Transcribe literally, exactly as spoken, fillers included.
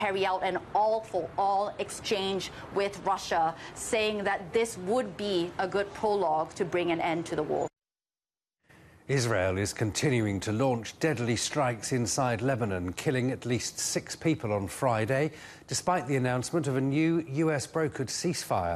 carry out an all-for-all exchange with Russia, saying that this would be a good prologue to bring an end to the war. Israel is continuing to launch deadly strikes inside Lebanon, killing at least six people on Friday, despite the announcement of a new U S-brokered ceasefire.